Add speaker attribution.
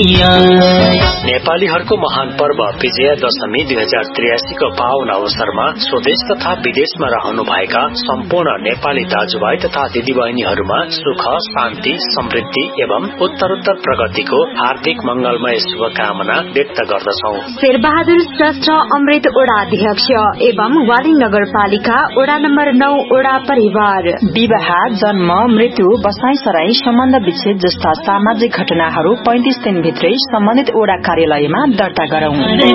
Speaker 1: नेपालीहरूको महान पर्व विजया दशमी 2083 को पावन अवसरमा स्वदेश तथा विदेशमा रहनुभएका सम्पूर्ण नेपाली दाजुभाइ तथा दिदीबहिनीहरूमा सुख शान्ति समृद्धि एवं उत्तरोत्तर प्रगतिको हार्दिक मंगलमय शुभकामना व्यक्त गर्दछौ।
Speaker 2: शेरबहादुर श्रेष्ठ अमृत ओडा अध्यक्ष एवं वाली नगरपालिका ओडा नम्बर 9 ओडा परिवार।
Speaker 3: विवाह जन्म मृत्यु बसाई सराई सम्बन्ध विच्छेद जस्ता सामाजिक घटनाहरू 35 दिन भित्रै सम्बन्धित ओडा कार्यालयमा दर्ता गरौं।